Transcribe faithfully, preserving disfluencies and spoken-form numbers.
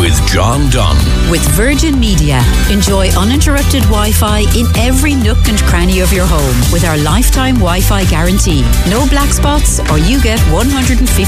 with John Dunn. With Virgin Media, enjoy uninterrupted Wi-Fi in every nook and cranny of your home with our lifetime Wi-Fi guarantee. No black spots, or you get one hundred fifty